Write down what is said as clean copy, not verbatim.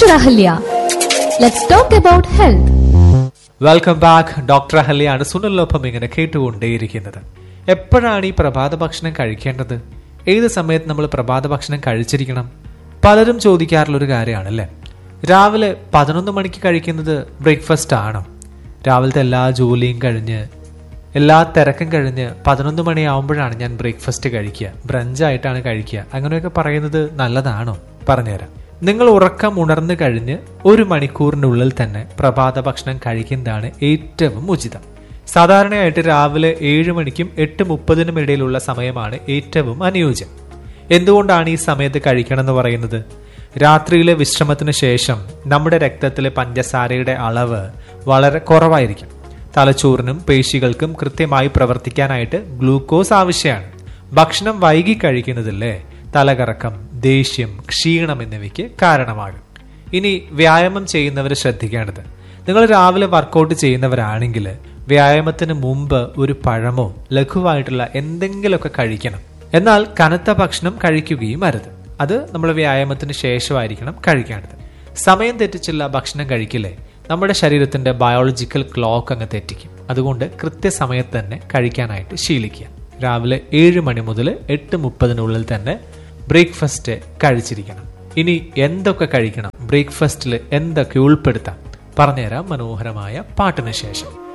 Dr. Ahalya. Let's talk about health. Welcome back. Doctor അഹല്യയാണ് സുനിലിനൊപ്പം ഇങ്ങനെ കേട്ടുകൊണ്ടേയിരിക്കുന്നത്. എപ്പോഴാണ് ഈ പ്രഭാത ഭക്ഷണം കഴിക്കേണ്ടത്? ഏത് സമയത്ത് നമ്മൾ പ്രഭാത ഭക്ഷണം കഴിച്ചിരിക്കണം? പലരും ചോദിക്കാറുള്ളൊരു കാര്യമാണല്ലേ. രാവിലെ 11 മണിക്ക് കഴിക്കുന്നത് ബ്രേക്ക്ഫാസ്റ്റ് ആണോ? രാവിലത്തെ എല്ലാ ജോലിയും കഴിഞ്ഞ് എല്ലാ തിരക്കും കഴിഞ്ഞ് 11 മണിയാവുമ്പോഴാണ് ഞാൻ ബ്രേക്ക്ഫാസ്റ്റ് കഴിക്കുക, ബ്രഞ്ചായിട്ടാണ് കഴിക്കുക, അങ്ങനെയൊക്കെ പറയുന്നത് നല്ലതാണോ? പറഞ്ഞുതരാം. നിങ്ങൾ ഉറക്കം ഉണർന്നു കഴിഞ്ഞ് 1 മണിക്കൂറിനുള്ളിൽ തന്നെ പ്രഭാത ഭക്ഷണം കഴിക്കുന്നതാണ് ഏറ്റവും ഉചിതം. സാധാരണയായിട്ട് രാവിലെ 7 മണിക്കും 8:30 ഇടയിലുള്ള സമയമാണ് ഏറ്റവും അനുയോജ്യം. എന്തുകൊണ്ടാണ് ഈ സമയത്ത് കഴിക്കണം എന്ന് പറയുന്നത്? രാത്രിയിലെ വിശ്രമത്തിന് ശേഷം നമ്മുടെ രക്തത്തിലെ പഞ്ചസാരയുടെ അളവ് വളരെ കുറവായിരിക്കും. തലച്ചോറിനും പേശികൾക്കും കൃത്യമായി പ്രവർത്തിക്കാനായിട്ട് ഗ്ലൂക്കോസ് ആവശ്യമാണ്. ഭക്ഷണം വൈകി കഴിക്കുന്നതില്ലേ തലകറക്കം, ദേഷ്യം, ക്ഷീണം എന്നിവയ്ക്ക് കാരണമാകും. ഇനി വ്യായാമം ചെയ്യുന്നവർ ശ്രദ്ധിക്കേണ്ടത്, നിങ്ങൾ രാവിലെ വർക്കൗട്ട് ചെയ്യുന്നവരാണെങ്കിൽ വ്യായാമത്തിന് മുമ്പ് ഒരു പഴമോ ലഘുവായിട്ടുള്ള എന്തെങ്കിലുമൊക്കെ കഴിക്കണം. എന്നാൽ കനത്ത ഭക്ഷണം കഴിക്കുകയും അരുത്. അത് നമ്മൾ വ്യായാമത്തിന് ശേഷമായിരിക്കണം കഴിക്കേണ്ടത്. സമയം തെറ്റിച്ചുള്ള ഭക്ഷണം കഴിക്കില്ലേ നമ്മുടെ ശരീരത്തിന്റെ ബയോളജിക്കൽ ക്ലോക്ക് അങ്ങ് തെറ്റിക്കും. അതുകൊണ്ട് കൃത്യസമയത്ത് തന്നെ കഴിക്കാനായിട്ട് ശീലിക്കുക. രാവിലെ 7 മണി മുതൽ 8:30 തന്നെ ബ്രേക്ക്ഫാസ്റ്റ് കഴിച്ചിരിക്കണം. ഇനി എന്തൊക്കെ കഴിക്കണം, ബ്രേക്ക്ഫാസ്റ്റിൽ എന്തൊക്കെ ഉൾപ്പെടുത്താം പറഞ്ഞുതരാം മനോഹരമായ പാട്ടിന് ശേഷം.